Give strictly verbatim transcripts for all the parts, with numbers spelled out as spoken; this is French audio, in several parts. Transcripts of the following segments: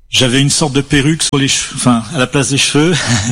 J'avais une sorte de perruque sur les cheveux, enfin, à la place des cheveux.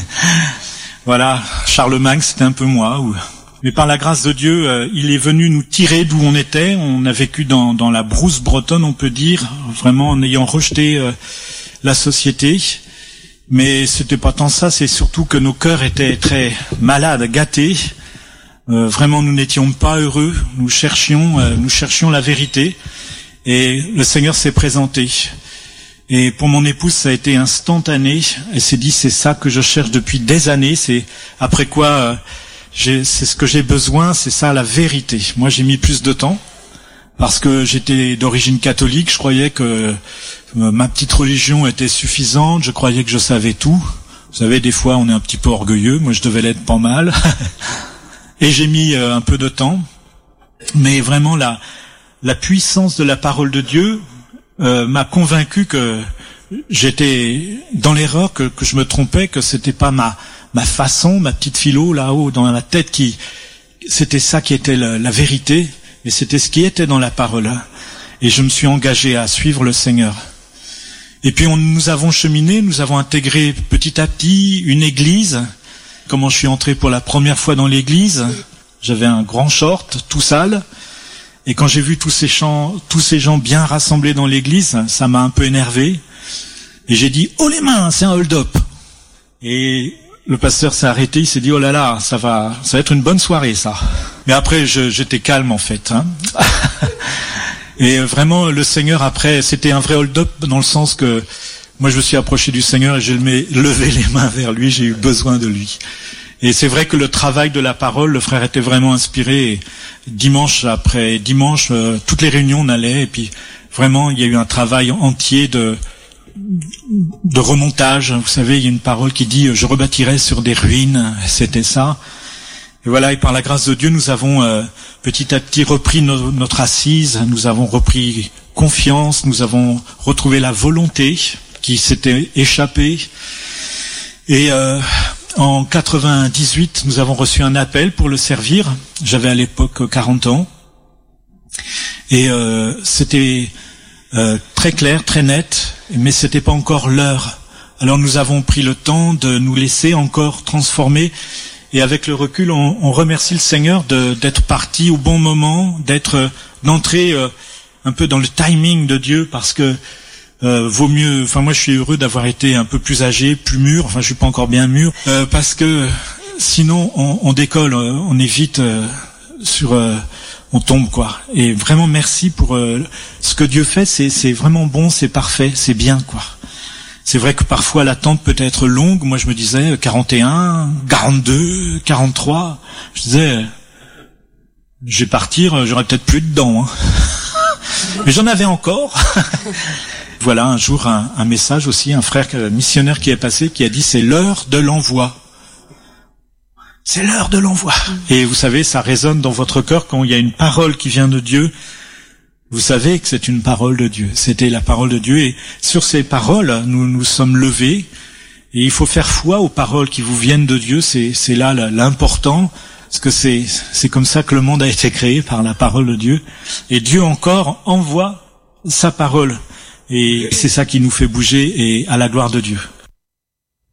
Voilà, Charlemagne, c'était un peu moi. Ou... Mais par la grâce de Dieu, euh, il est venu nous tirer d'où on était. On a vécu dans, dans la brousse bretonne, on peut dire, vraiment en ayant rejeté euh, la société. Mais c'était pas tant ça, c'est surtout que nos cœurs étaient très malades, gâtés. Euh, vraiment, nous n'étions pas heureux. Nous cherchions, euh, nous cherchions la vérité. Et le Seigneur s'est présenté. Et pour mon épouse, ça a été instantané. Elle s'est dit, c'est ça que je cherche depuis des années. C'est après quoi, euh, j'ai, c'est ce que j'ai besoin. C'est ça la vérité. Moi, j'ai mis plus de temps parce que j'étais d'origine catholique. Je croyais que euh, ma petite religion était suffisante. Je croyais que je savais tout. Vous savez, des fois, on est un petit peu orgueilleux. Moi, je devais l'être pas mal. Et j'ai mis euh, un peu de temps. Mais vraiment, la la puissance de la parole de Dieu Euh, m'a convaincu que j'étais dans l'erreur, que, que je me trompais, que c'était pas ma ma façon, ma petite philo là-haut dans la tête qui, c'était ça qui était la, la vérité, mais c'était ce qui était dans la parole. Et je me suis engagé à suivre le Seigneur. Et puis on, nous avons cheminé, nous avons intégré petit à petit une église. Comment je suis entré pour la première fois dans l'église, j'avais un grand short tout sale. Et quand j'ai vu tous ces gens, tous ces gens bien rassemblés dans l'église, ça m'a un peu énervé. Et j'ai dit, oh les mains, c'est un hold-up. Et le pasteur s'est arrêté, il s'est dit, oh là là, ça va, ça va être une bonne soirée, ça. Mais après, je, j'étais calme, en fait, hein. Et vraiment, le Seigneur, après, c'était un vrai hold-up dans le sens que moi, je me suis approché du Seigneur et j'ai levé les mains vers lui, j'ai eu besoin de lui. Et c'est vrai que le travail de la parole, le frère était vraiment inspiré. Et dimanche après dimanche, euh, toutes les réunions on allait, et puis vraiment il y a eu un travail entier de de remontage. Vous savez, il y a une parole qui dit « Je rebâtirai sur des ruines », c'était ça. Et voilà, et par la grâce de Dieu, nous avons euh, petit à petit repris no, notre assise, nous avons repris confiance, nous avons retrouvé la volonté qui s'était échappée. Et euh, en quatre-vingt-dix-huit, nous avons reçu un appel pour le servir. J'avais à l'époque quarante ans. Et euh, c'était euh, très clair, très net, mais c'était pas encore l'heure. Alors nous avons pris le temps de nous laisser encore transformer. Et avec le recul, on, on remercie le Seigneur de, d'être parti au bon moment, d'être, d'entrer euh, un peu dans le timing de Dieu, parce que Euh, vaut mieux, enfin moi je suis heureux d'avoir été un peu plus âgé, plus mûr, enfin je suis pas encore bien mûr, euh, parce que sinon on, on décolle, on est vite euh, sur, euh, on tombe quoi. Et vraiment merci pour euh, ce que Dieu fait, c'est, c'est vraiment bon, c'est parfait, c'est bien quoi. C'est vrai que parfois l'attente peut être longue, moi je me disais quarante et un, quarante-deux, quarante-trois, je disais je vais partir, j'aurais peut-être plus dedans, hein. Mais j'en avais encore. Voilà, un jour, un, un message aussi, un frère missionnaire qui est passé, qui a dit, c'est l'heure de l'envoi. C'est l'heure de l'envoi. Et vous savez, ça résonne dans votre cœur quand il y a une parole qui vient de Dieu. Vous savez que c'est une parole de Dieu. C'était la parole de Dieu. Et sur ces paroles, nous nous sommes levés. Et il faut faire foi aux paroles qui vous viennent de Dieu. C'est, c'est là l'important. Parce que c'est, c'est comme ça que le monde a été créé, par la parole de Dieu. Et Dieu encore envoie sa parole. Et c'est ça qui nous fait bouger, et à la gloire de Dieu.